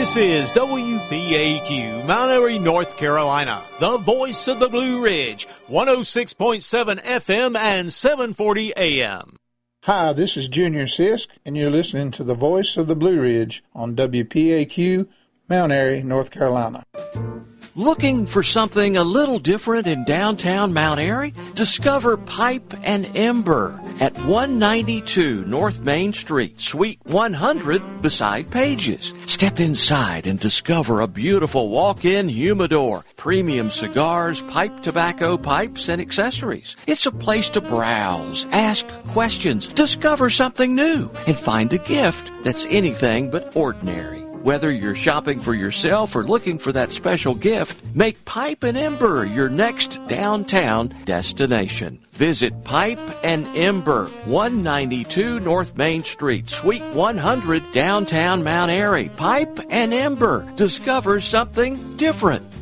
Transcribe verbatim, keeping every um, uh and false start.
This is W P A Q, Mount Airy, North Carolina, the voice of the Blue Ridge, one oh six point seven F M and seven forty A M. Hi, this is Junior Sisk, and you're listening to the voice of the Blue Ridge on W P A Q, Mount Airy, North Carolina. Looking for something a little different in downtown Mount Airy? Discover Pipe and Ember at one ninety-two North Main Street, Suite one hundred, beside Pages. Step inside and discover a beautiful walk-in humidor, premium cigars, pipe tobacco pipes, and accessories. It's a place to browse, ask questions, discover something new, and find a gift that's anything but ordinary. Whether you're shopping for yourself or looking for that special gift, make Pipe and Ember your next downtown destination. Visit Pipe and Ember, one ninety-two North Main Street, Suite one hundred, downtown Mount Airy. Pipe and Ember. Discover something different.